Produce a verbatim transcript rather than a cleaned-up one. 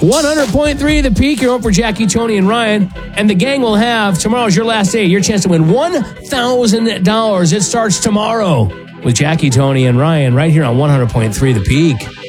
one hundred point three The Peak. You're home for Jackie, Tony, and Ryan. And the gang will have, tomorrow's your last day, your chance to win one thousand dollars. It starts tomorrow with Jackie, Tony, and Ryan right here on one hundred point three The Peak.